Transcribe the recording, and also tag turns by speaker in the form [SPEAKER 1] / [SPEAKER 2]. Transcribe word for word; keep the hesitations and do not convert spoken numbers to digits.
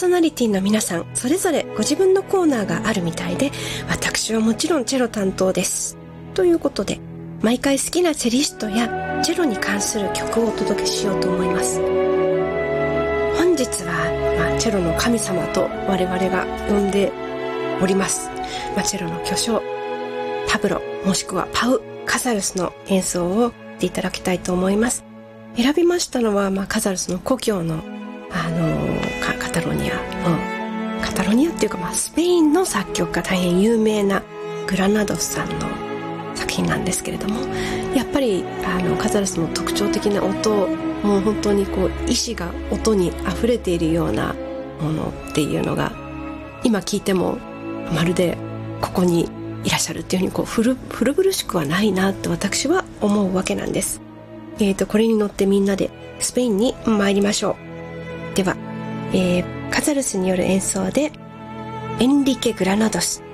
[SPEAKER 1] ソナリティの皆さんそれぞれご自分のコーナーがあるみたいで、私はもちろんチェロ担当ですということで、毎回好きなチェリストやチェロに関する曲をお届けしようと思います。本日は、まあ、チェロの神様と我々が呼んでおります、まあ、チェロの巨匠パブロもしくはパウ・カザルスの演奏をしていただきたいと思います。選びましたのは、まあ、カザルスの故郷の、あのー、カ, カタロニアのカタロニアっていうか、まあ、スペインの作曲家大変有名なグラナドスさんの作品なんですけれども、やっぱりあのカザルスの特徴的な音、もう本当にこう意志が音に溢れているようなものっていうのが今聞いてもまるでここにいらっしゃるっていうふうにこう古古々しくはないなって私は思うわけなんです。えーとこれに乗ってみんなでスペインに参りましょう。では、えー、カザルスによる演奏でエンリケ・グラナドス